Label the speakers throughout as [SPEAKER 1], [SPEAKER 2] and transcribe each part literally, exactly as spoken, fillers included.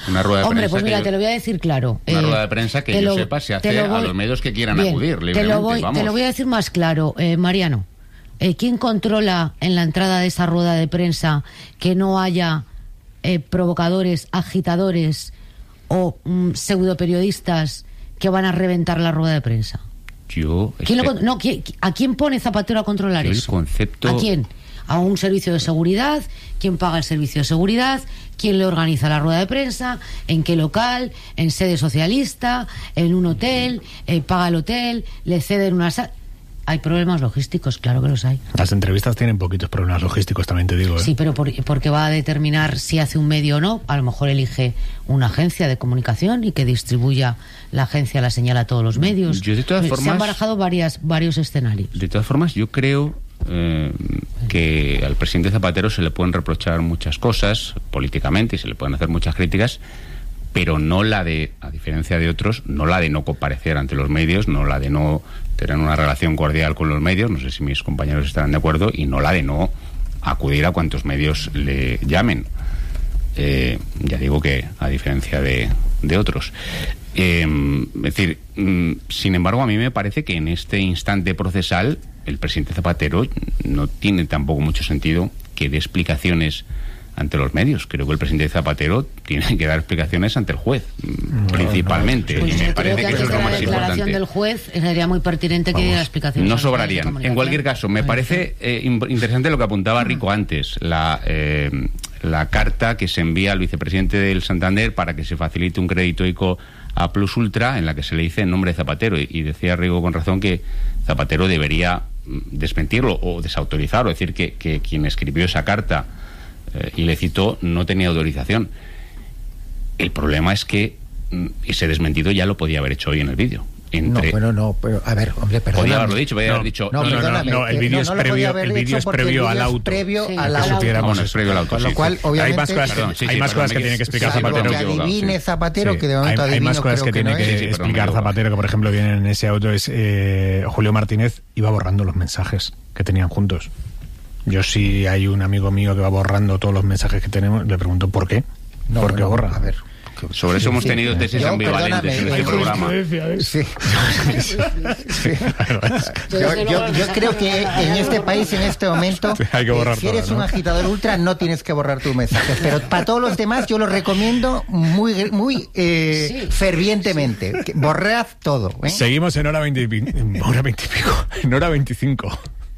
[SPEAKER 1] Una rueda de
[SPEAKER 2] Hombre,
[SPEAKER 1] prensa.
[SPEAKER 2] pues mira,
[SPEAKER 1] que,
[SPEAKER 2] te lo voy a decir claro.
[SPEAKER 1] Una
[SPEAKER 2] eh,
[SPEAKER 1] rueda de prensa que yo
[SPEAKER 2] lo,
[SPEAKER 1] sepa se hace
[SPEAKER 2] voy,
[SPEAKER 1] a los medios que quieran
[SPEAKER 2] bien,
[SPEAKER 1] acudir libremente.
[SPEAKER 2] Te lo voy,
[SPEAKER 1] vamos.
[SPEAKER 2] te lo voy a decir más claro, eh, Mariano. Eh, ¿Quién controla en la entrada de esa rueda de prensa que no haya eh, provocadores, agitadores o mm, pseudoperiodistas que van a reventar la rueda de prensa?
[SPEAKER 1] Yo...
[SPEAKER 2] ¿Quién
[SPEAKER 1] este,
[SPEAKER 2] lo, no, ¿quién, ¿A quién pone Zapatero a controlar
[SPEAKER 1] el
[SPEAKER 2] eso?
[SPEAKER 1] Concepto...
[SPEAKER 2] ¿A quién? ¿A un servicio de seguridad? ¿Quién paga el servicio de seguridad? ¿Quién le organiza la rueda de prensa? ¿En qué local? ¿En sede socialista? ¿En un hotel? Eh, ¿Paga el hotel? ¿Le ceden una sala? Hay problemas logísticos, claro que los hay.
[SPEAKER 3] Las entrevistas tienen poquitos problemas logísticos, también te digo. ¿eh?
[SPEAKER 2] Sí, pero por, porque va a determinar si hace un medio o no. A lo mejor elige una agencia de comunicación y que distribuya la agencia la señal a todos los medios.
[SPEAKER 1] Yo de todas formas,
[SPEAKER 2] se han barajado varias, varios escenarios.
[SPEAKER 1] De todas formas, yo creo eh, que al presidente Zapatero se le pueden reprochar muchas cosas políticamente y se le pueden hacer muchas críticas, pero no la de, a diferencia de otros, no la de no comparecer ante los medios, no la de no tener una relación cordial con los medios, no sé si mis compañeros estarán de acuerdo, y no la de no acudir a cuantos medios le llamen. Eh, ya digo que a diferencia de, de otros. Eh, es decir, mm, sin embargo, a mí me parece que en este instante procesal el presidente Zapatero no tiene tampoco mucho sentido que dé explicaciones ante los medios. Creo que el presidente Zapatero tiene que dar explicaciones ante el juez, no, principalmente.
[SPEAKER 2] No, pues
[SPEAKER 1] y me
[SPEAKER 2] yo
[SPEAKER 1] parece
[SPEAKER 2] creo que,
[SPEAKER 1] que eso es lo más
[SPEAKER 2] la declaración
[SPEAKER 1] importante.
[SPEAKER 2] del juez sería muy pertinente que diera explicaciones.
[SPEAKER 1] No sobrarían. En cualquier caso, me parece eh, interesante lo que apuntaba Rico antes, la, eh, la carta que se envía al vicepresidente del Santander para que se facilite un crédito ICO a Plus Ultra, en la que se le dice en nombre de Zapatero. Y, y decía Rigo con razón que Zapatero debería desmentirlo o desautorizarlo, es decir, que, que quien escribió esa carta eh, y le citó no tenía autorización. El problema es que mm, ese desmentido ya lo podía haber hecho hoy en el vídeo. Entre...
[SPEAKER 4] No, bueno, no, pero a ver, hombre, perdóname.
[SPEAKER 1] Podía haberlo dicho, podía
[SPEAKER 3] no,
[SPEAKER 1] haber dicho...
[SPEAKER 3] No, no, no, no, no, el vídeo es previo, el vídeo es previo al auto.
[SPEAKER 4] Previo
[SPEAKER 2] sí,
[SPEAKER 4] al
[SPEAKER 2] al
[SPEAKER 4] auto.
[SPEAKER 2] auto.
[SPEAKER 1] Bueno, es previo al auto,
[SPEAKER 4] Con
[SPEAKER 1] sí,
[SPEAKER 4] lo
[SPEAKER 1] sí.
[SPEAKER 4] cual, obviamente...
[SPEAKER 3] Hay más cosas,
[SPEAKER 1] Perdón, sí,
[SPEAKER 3] hay
[SPEAKER 1] sí,
[SPEAKER 3] más cosas que
[SPEAKER 1] perdón,
[SPEAKER 3] tiene que explicar
[SPEAKER 1] sí,
[SPEAKER 3] Zapatero.
[SPEAKER 4] que adivine Zapatero,
[SPEAKER 3] Sí.
[SPEAKER 4] que de momento
[SPEAKER 3] hay, hay
[SPEAKER 4] adivino,
[SPEAKER 3] más cosas
[SPEAKER 4] creo
[SPEAKER 3] que,
[SPEAKER 4] que
[SPEAKER 3] tiene
[SPEAKER 4] no
[SPEAKER 3] que
[SPEAKER 4] es.
[SPEAKER 1] Sí, sí, perdón,
[SPEAKER 3] explicar
[SPEAKER 1] me
[SPEAKER 3] Zapatero, que por ejemplo vienen en ese auto, es eh, Julio Martínez iba borrando los mensajes que tenían juntos. Yo, si hay un amigo mío que va borrando todos los mensajes que tenemos, le pregunto ¿por qué?
[SPEAKER 4] No,
[SPEAKER 3] ¿Por qué
[SPEAKER 4] bueno,
[SPEAKER 3] borra?
[SPEAKER 4] A ver.
[SPEAKER 1] Sobre eso hemos tenido tesis
[SPEAKER 4] Yo,
[SPEAKER 1] ambivalentes en
[SPEAKER 4] perdóname,
[SPEAKER 1] este programa.
[SPEAKER 4] Sí. Sí. Yo, yo, yo creo que en este país, en este momento,
[SPEAKER 3] Hay que borrar
[SPEAKER 4] eh, si eres
[SPEAKER 3] todo, ¿no?
[SPEAKER 4] un agitador ultra, no tienes que borrar tus mensajes. Pero para todos los demás, yo lo recomiendo muy, muy eh,
[SPEAKER 2] Sí.
[SPEAKER 4] fervientemente. Que borrad todo. ¿eh?
[SPEAKER 3] Seguimos en hora veinte y pico, en hora veinte y pico, en hora veinticinco.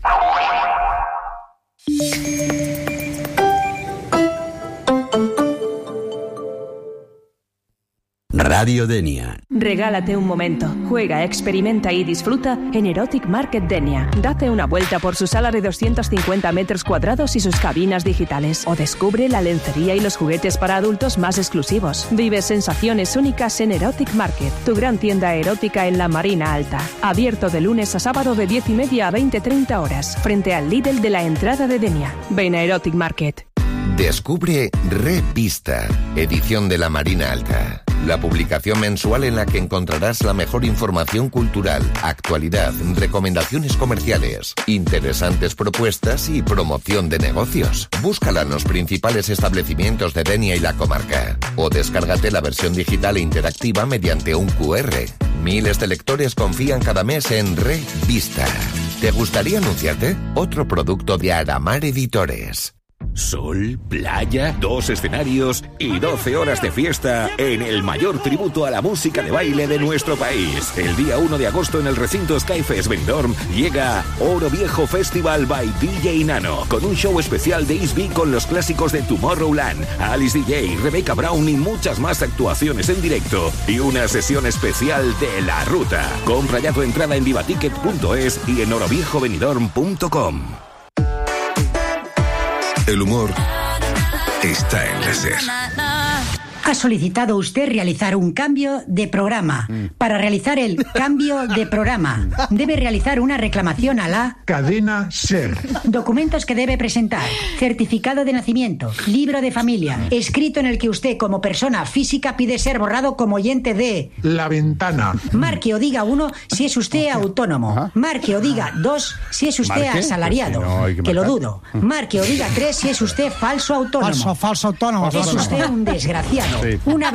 [SPEAKER 5] Radio Denia.
[SPEAKER 6] Regálate un momento. Juega, experimenta y disfruta en Erotic Market Denia. Date una vuelta por su sala de doscientos cincuenta metros cuadrados y sus cabinas digitales. O descubre la lencería y los juguetes para adultos más exclusivos. Vive sensaciones únicas en Erotic Market, tu gran tienda erótica en la Marina Alta. Abierto de lunes a sábado de diez y media a veinte treinta horas, frente al Lidl de la entrada de Denia. Ven a Erotic Market.
[SPEAKER 7] Descubre Revista, edición de la Marina Alta. La publicación mensual en la que encontrarás la mejor información cultural, actualidad, recomendaciones comerciales, interesantes propuestas y promoción de negocios. Búscala en los principales establecimientos de Denia y la comarca. O descárgate la versión digital e interactiva mediante un cu erre. Miles de lectores confían cada mes en Revista. ¿Te gustaría anunciarte? Otro producto de Aramar Editores.
[SPEAKER 8] Sol, playa, dos escenarios y doce horas de fiesta en el mayor tributo a la música de baile de nuestro país. El día uno de agosto en el recinto Skyfest Benidorm llega Oro Viejo Festival by D J Nano, con un show especial de East Beat con los clásicos de Tomorrowland, Alice D J, Rebecca Brown y muchas más actuaciones en directo y una sesión especial de La Ruta. Compra ya tu entrada en vivaticket punto es y en oro viejo benidorm punto com.
[SPEAKER 9] El humor está en la SER.
[SPEAKER 10] Ha solicitado usted realizar un cambio de programa. Para realizar el cambio de programa, debe realizar una reclamación a la
[SPEAKER 11] Cadena SER.
[SPEAKER 10] Documentos que debe presentar: certificado de nacimiento, libro de familia, escrito en el que usted como persona física pide ser borrado como oyente de
[SPEAKER 11] La Ventana.
[SPEAKER 10] Marque o diga uno si es usted autónomo. Marque o diga dos si es usted
[SPEAKER 3] ¿Marque?
[SPEAKER 10] asalariado.
[SPEAKER 3] Pues si no, hay que
[SPEAKER 10] que lo
[SPEAKER 3] marcar.
[SPEAKER 10] dudo. Marque o diga tres si es usted falso autónomo.
[SPEAKER 4] Falso, falso autónomo.
[SPEAKER 10] Es usted un desgraciado.
[SPEAKER 3] Sí.
[SPEAKER 10] Una